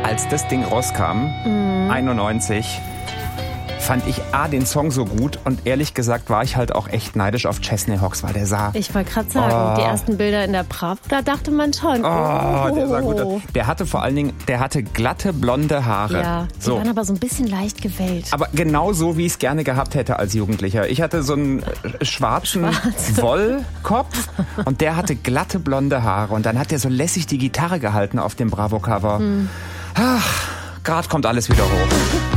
als das Ding rauskam, 91, fand ich den Song so gut und ehrlich gesagt war ich halt auch echt neidisch auf Chesney Hawkes, weil der sah... Ich wollte gerade sagen, die ersten Bilder in der Bravo, da dachte man schon. Der sah gut aus. Der hatte vor allen Dingen, glatte blonde Haare. Ja, die waren aber so ein bisschen leicht gewellt. Aber genau so, wie ich es gerne gehabt hätte als Jugendlicher. Ich hatte so einen schwarzen Wollkopf und der hatte glatte blonde Haare und dann hat er so lässig die Gitarre gehalten auf dem Bravo-Cover. Ach, gerade kommt alles wieder hoch.